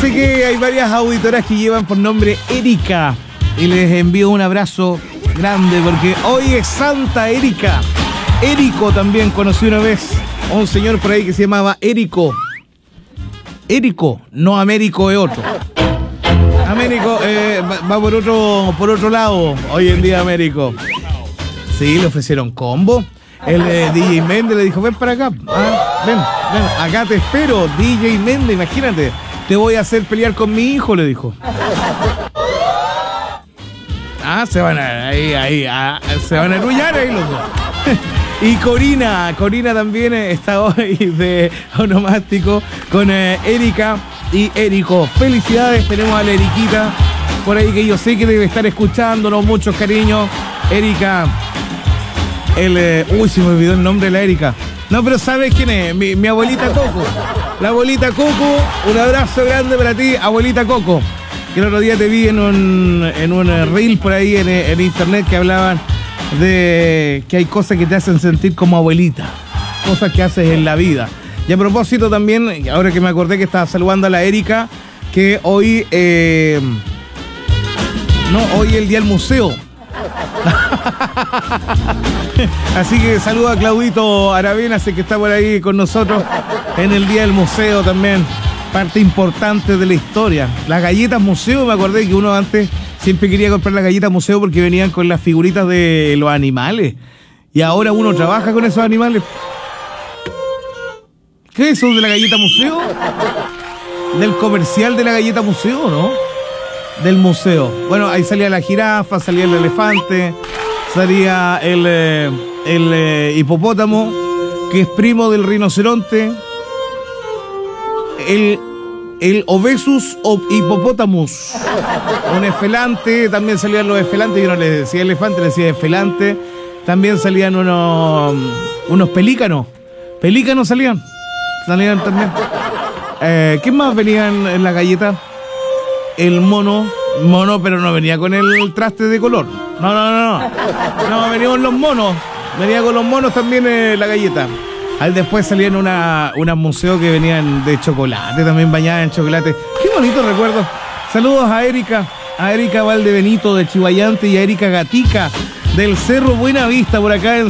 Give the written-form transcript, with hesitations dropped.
Fíjense que hay varias auditoras que llevan por nombre Erika y les envío un abrazo grande porque hoy es Santa Erika. Érico también conocí una vez a un señor por ahí que se llamaba Érico. Érico, no Américo es otro. Américo va por otro lado hoy en día Américo. Sí, le ofrecieron combo. El DJ Méndez le dijo, ven para acá. Ven, acá te espero, DJ Méndez, imagínate. Te voy a hacer pelear con mi hijo, le dijo. Se van a se van a arrullar ahí los dos. Y Corina también está hoy de onomástico con Erika y Érico. Felicidades, tenemos a la Eriquita por ahí que yo sé que debe estar escuchándonos, muchos cariños. Erika, se me olvidó el nombre de la Erika. No, pero ¿sabes quién es? Mi abuelita Coco. La abuelita Coco, un abrazo grande para ti, abuelita Coco. Que el otro día te vi en un reel por ahí en internet que hablaban de que hay cosas que te hacen sentir como abuelita. Cosas que haces en la vida. Y a propósito también, ahora que me acordé que estaba saludando a la Erika, que hoy es el día del museo. Así que saludo a Claudito Aravena, sé que está por ahí con nosotros en el día del museo también, parte importante de la historia. Las galletas museo, me acordé que uno antes siempre quería comprar las galletas museo porque venían con las figuritas de los animales y ahora uno trabaja con esos animales. ¿Qué es eso de la galleta museo? Del comercial de la galleta museo, ¿no? Del museo. Bueno, ahí salía la jirafa, salía el elefante, salía el hipopótamo, que es primo del rinoceronte, el obesus hippopotamus, un esfelante, también salían los esfelantes, yo no les decía elefante, les decía esfelante, también salían unos pelícanos salían también. ¿Qué más venían en la galleta? El mono, pero no venía con el traste de color. No, venía con los monos. Venía con los monos también la galleta. Ahí después salían unas museos que venían de chocolate, también bañadas en chocolate. Qué bonito recuerdo. Saludos a Erika Valdebenito de Chihuayante y a Erika Gatica del Cerro Buenavista por acá en